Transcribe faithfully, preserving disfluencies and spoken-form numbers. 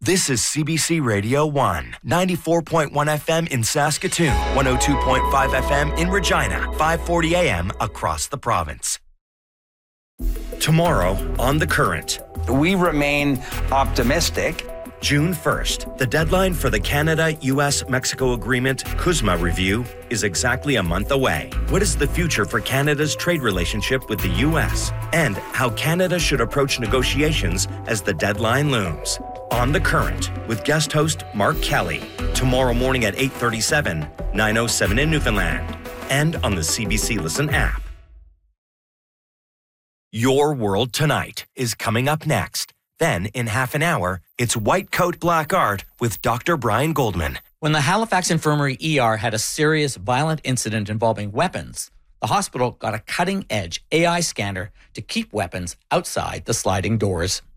This is C B C Radio one, ninety-four point one F M in Saskatoon, one oh two point five F M in Regina, five forty A M across the province. Tomorrow on The Current. We remain optimistic. June first, the deadline for the Canada-U S-Mexico Agreement CUSMA review is exactly a month away. What is the future for Canada's trade relationship with the U S? And how Canada should approach negotiations as the deadline looms. On The Current, with guest host Mark Kelly. Tomorrow morning at eight thirty-seven, nine oh seven in Newfoundland. And on the C B C Listen app. Your World Tonight is coming up next. Then, in half an hour, it's White Coat Black Art with Doctor Brian Goldman. When the Halifax Infirmary E R had a serious violent incident involving weapons, the hospital got a cutting-edge A I scanner to keep weapons outside the sliding doors.